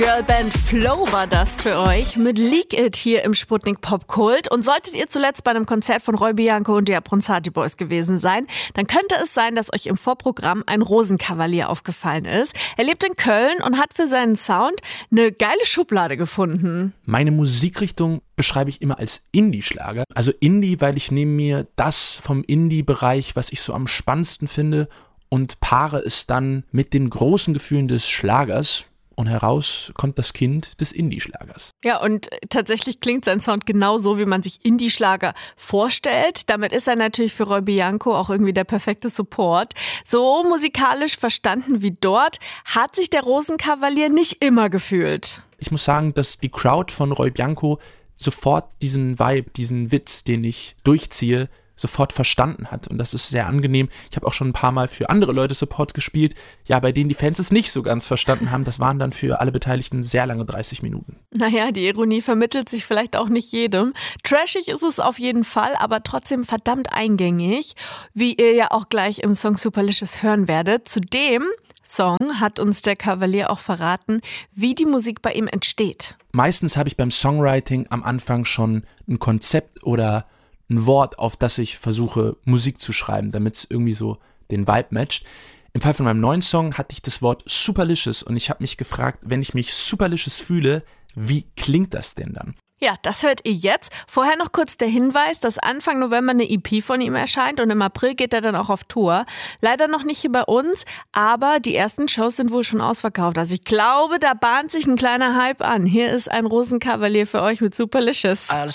Girlband Flow war das für euch mit Leak It hier im Sputnik Popkult. Und solltet ihr zuletzt bei einem Konzert von Roy Bianco und die Abronzati Boys gewesen sein, dann könnte es sein, dass euch im Vorprogramm ein Rosenkavalier aufgefallen ist. Er lebt in Köln und hat für seinen Sound eine geile Schublade gefunden. Meine Musikrichtung beschreibe ich immer als Indie-Schlager. Also Indie, weil ich nehme mir das vom Indie-Bereich, was ich so am spannendsten finde, und paare es dann mit den großen Gefühlen des Schlagers. Und heraus kommt das Kind des Indie-Schlagers. Ja, und tatsächlich klingt sein Sound genauso, wie man sich Indie-Schlager vorstellt. Damit ist er natürlich für Roy Bianco auch irgendwie der perfekte Support. So musikalisch verstanden wie dort hat sich der Rosenkavalier nicht immer gefühlt. Ich muss sagen, dass die Crowd von Roy Bianco sofort diesen Vibe, diesen Witz, den ich durchziehe, sofort verstanden hat. Und das ist sehr angenehm. Ich habe auch schon ein paar Mal für andere Leute Support gespielt, ja, bei denen die Fans es nicht so ganz verstanden haben. Das waren dann für alle Beteiligten sehr lange 30 Minuten. Naja, die Ironie vermittelt sich vielleicht auch nicht jedem. Trashig ist es auf jeden Fall, aber trotzdem verdammt eingängig, wie ihr ja auch gleich im Song Superlicious hören werdet. Zu dem Song hat uns der Kavalier auch verraten, wie die Musik bei ihm entsteht. Meistens habe ich beim Songwriting am Anfang schon ein Konzept oder ein Wort, auf das ich versuche, Musik zu schreiben, damit es irgendwie so den Vibe matcht. Im Fall von meinem neuen Song hatte ich das Wort Superlicious und ich habe mich gefragt, wenn ich mich Superlicious fühle, wie klingt das denn dann? Ja, das hört ihr jetzt. Vorher noch kurz der Hinweis, dass Anfang November eine EP von ihm erscheint und im April geht er dann auch auf Tour. Leider noch nicht hier bei uns, aber die ersten Shows sind wohl schon ausverkauft. Also ich glaube, da bahnt sich ein kleiner Hype an. Hier ist ein Rosenkavalier für euch mit Superlicious.